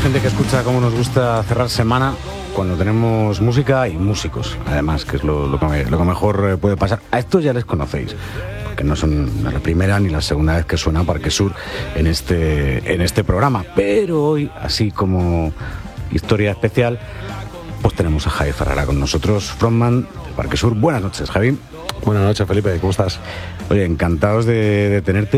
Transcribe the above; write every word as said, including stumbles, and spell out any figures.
gente que escucha cómo nos gusta cerrar semana cuando tenemos música y músicos, además, que es lo, lo, que, lo que mejor puede pasar. A estos ya les conocéis, porque no son la primera ni la segunda vez que suena Parque Sur en este, en este programa. Pero hoy, así como historia especial, pues tenemos a Javi Ferrara con nosotros, frontman de Parque Sur. Buenas noches, Javi. Buenas noches, Felipe, ¿cómo estás? Oye, encantados de, de tenerte.